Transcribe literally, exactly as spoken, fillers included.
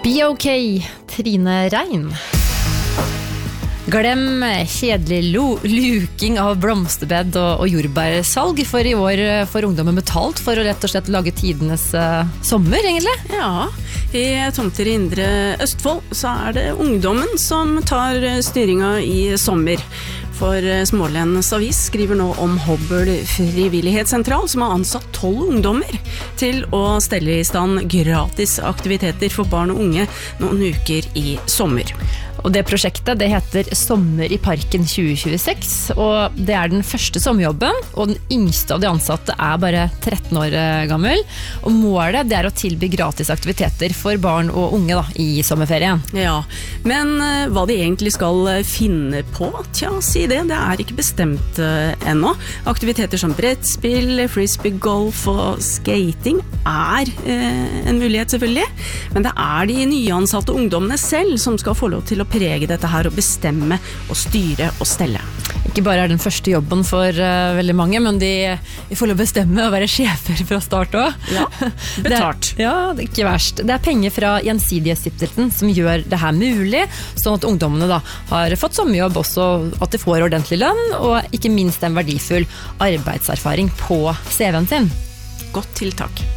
Be OK, Trine Rein. Glem kjedelig lo, luking av blomsterbed og, og jordbærsalg, for i år får ungdommen betalt for å rett og slett lage tidenes uh, sommer, egentlig. Ja, i Tomter i Indre Østfold så er det ungdommen som tar styringa i sommer. For Smålens Avis skriver nå om Hobbel frivillighetssentral, som har ansatt tolv ungdommer til å stelle i stand gratis aktiviteter for barn og unge noen uker i sommer. Og det prosjektet det heter Sommer i Parken tjue tjueseks, og det er den første sommerjobben, og den yngste av de ansatte er bare tretten år gammel. Og målet det er å tilby gratis aktiviteter for barn og unge da, i sommerferien. Ja, men uh, hva de egentlig skal finne på, tja, si det, det er ikke bestemt uh, ennå. Aktiviteter som brettspill, frisbeegolf og skating er uh, en mulighet selvfølgelig, men det er de nyansatte ungdommene selv som skal få lov til å prege dette her og bestemme og styre og stelle. Ikke bare er den første jobben for uh, veldig mange, men de, de får lov å bestemme og være sjefer fra start også. Ja, betalt. Det er, ja, det er ikke verst. Det er penger fra Gjensidighetsstiftelsen som gjør det her mulig, sånn at ungdommene da har fått sommerjobb også, at de får ordentlig lønn, og ikke minst en verdifull arbeidserfaring på C V-en sin. Godt tiltak.